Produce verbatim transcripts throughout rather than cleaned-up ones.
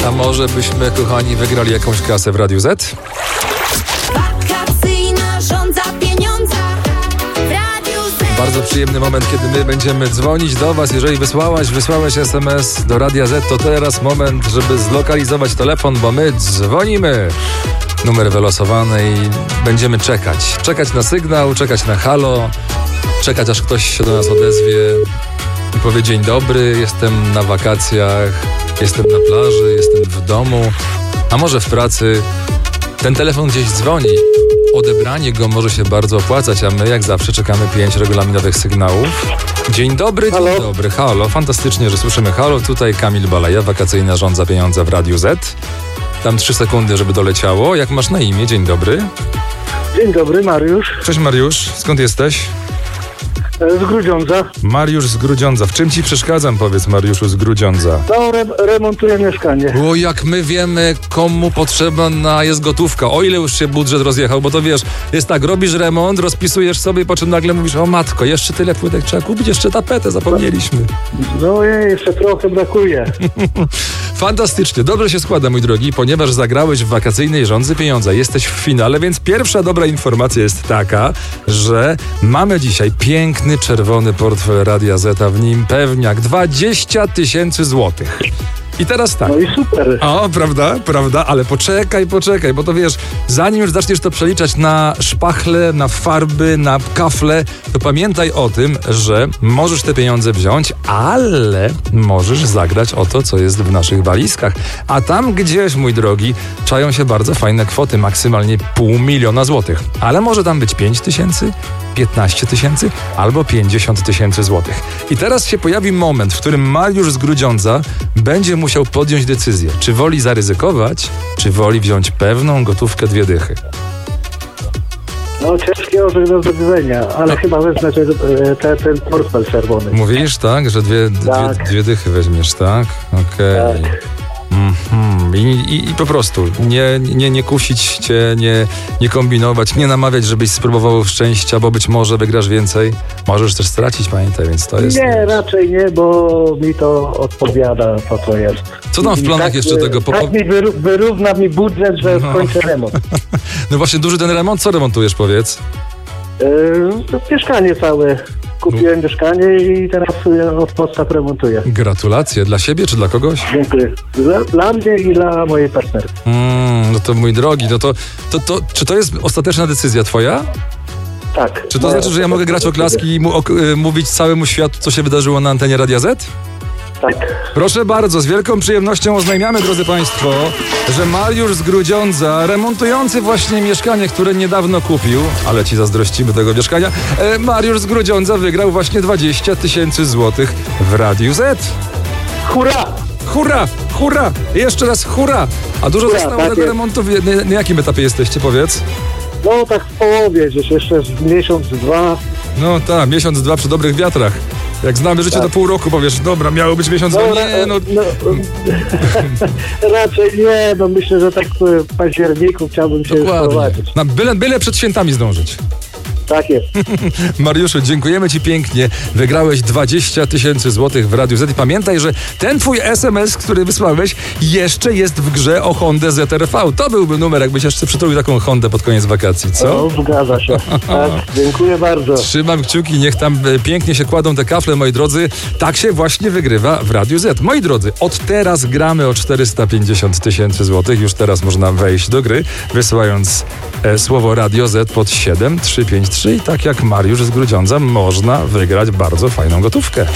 A może byśmy, kochani, wygrali jakąś kasę w Radiu Z? Wakacyjna żądza pieniądza w Radiu Z. Bardzo przyjemny moment, kiedy my będziemy dzwonić do was. Jeżeli wysłałaś, wysłałeś es em es do Radia Z, to teraz moment, żeby zlokalizować telefon, bo my dzwonimy. Numer wylosowany i będziemy czekać. Czekać na sygnał, czekać na halo, czekać, aż ktoś się do nas odezwie i powie: dzień dobry, jestem na wakacjach, jestem na plaży, jestem w domu, a może w pracy. Ten telefon gdzieś dzwoni. Odebranie go może się bardzo opłacać, a my jak zawsze czekamy pięć regulaminowych sygnałów. Dzień dobry, dzień Halo. dobry, halo. Fantastycznie, że słyszymy halo. Tutaj Kamil Balaja, Wakacyjna żądza pieniądza w Radiu Z. Tam trzy sekundy, żeby doleciało. Jak masz na imię? Dzień dobry. Dzień dobry, Mariusz Cześć Mariusz, skąd jesteś? e, z Grudziądza. Mariusz z Grudziądza. W czym ci przeszkadzam, powiedz Mariuszu z Grudziądza? No, re- remontuję mieszkanie. O, jak my wiemy, komu potrzebna jest gotówka. O ile już się budżet rozjechał, bo to wiesz, jest tak, robisz remont, rozpisujesz sobie, po czym nagle mówisz: o matko, jeszcze tyle płytek trzeba kupić, jeszcze tapetę zapomnieliśmy. No jej, jeszcze trochę brakuje. Fantastycznie, dobrze się składa, mój drogi, ponieważ zagrałeś w Wakacyjnej żądzy pieniądza. Jesteś w finale, więc pierwsza dobra informacja jest taka, że mamy dzisiaj piękny, czerwony portfel Radia Z, a w nim pewniak dwadzieścia tysięcy złotych. I teraz tak. No i super. O, prawda, prawda, ale poczekaj, poczekaj, bo to wiesz, zanim już zaczniesz to przeliczać na szpachle, na farby, na kafle, to pamiętaj o tym, że możesz te pieniądze wziąć, ale możesz zagrać o to, co jest w naszych walizkach. A tam gdzieś, mój drogi, czają się bardzo fajne kwoty, maksymalnie pół miliona złotych. Ale może tam być pięć tysięcy, piętnaście tysięcy albo pięćdziesiąt tysięcy złotych. I teraz się pojawi moment, w którym Mariusz z Grudziądza będzie musiał podjąć decyzję, czy woli zaryzykować, czy woli wziąć pewną gotówkę dwie dychy. No ciężkie orzech do zdobywania, ale chyba wezmę ten, ten, ten portfel czerwony. Mówisz, tak, że dwie, Tak. dwie, dwie dychy weźmiesz, tak? Okej. Tak. Mhm. I, i, I po prostu nie, nie, nie kusić cię, nie, nie kombinować, nie namawiać, żebyś spróbował szczęścia, bo być może wygrasz więcej. Możesz też stracić, pamiętaj, więc to jest... Nie, raczej nie, bo mi to odpowiada, to co jest. Co tam w I planach tak, jeszcze tego? Po, po... Tak mi wyru- wyrówna mi budżet, że No. skończę remont. No właśnie, duży ten remont. Co remontujesz, powiedz? Yy, mieszkanie całe. Kupiłem mieszkanie i teraz yy, od podstaw remontuję. Gratulacje. Dla siebie czy dla kogoś? Dziękuję. Dla, dla mnie i dla mojej partnerki. Mm, no to mój drogi, no to, to, to, czy to jest ostateczna decyzja twoja? Tak. Czy to Moja znaczy, że ja mogę grać o klaski i mu, ok, y, mówić całemu światu, co się wydarzyło na antenie Radia Z? Tak. Proszę bardzo, z wielką przyjemnością oznajmiamy, drodzy Państwo, że Mariusz z Grudziądza, remontujący właśnie mieszkanie, które niedawno kupił, ale ci zazdrościmy tego mieszkania, e, Mariusz z Grudziądza wygrał właśnie dwadzieścia tysięcy złotych w Radiu Z. Hurra! Hurra! Hurra! Jeszcze raz hurra! A dużo Hurra, zostało tak tego jest. remontu? W- Na, na jakim etapie jesteście, powiedz? No tak w połowie, gdzieś jeszcze z miesiąc, dwa. No tak, miesiąc, dwa przy dobrych wiatrach. Jak znamy życie, Tak. to pół roku powiesz: dobra, miało być miesiąc, No, dwa. Nie, no... no, raczej nie, no myślę, że tak w październiku chciałbym się już Dokładnie. prowadzić. Na byle, byle przed świętami zdążyć. Tak jest. Mariuszu, dziękujemy ci pięknie. Wygrałeś dwadzieścia tysięcy złotych w Radiu Z. I pamiętaj, że ten twój es em es, który wysłałeś, jeszcze jest w grze o Hondę Z R V. To byłby numer, jakbyś jeszcze przytulił taką Hondę pod koniec wakacji, co? No, zgadza się. Tak, dziękuję bardzo. Trzymam kciuki, niech tam e, pięknie się kładą te kafle, moi drodzy. Tak się właśnie wygrywa w Radiu Z. Moi drodzy, od teraz gramy o czterysta pięćdziesiąt tysięcy złotych. Już teraz można wejść do gry, wysyłając e, słowo Radio Z pod siedem trzy pięć trzy i tak jak Mariusz z Grudziądza można wygrać bardzo fajną gotówkę.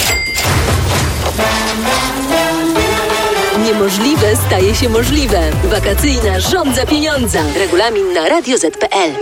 Niemożliwe staje się możliwe. Wakacyjna żądza pieniądza. Regulamin na radio zet kropka pe el.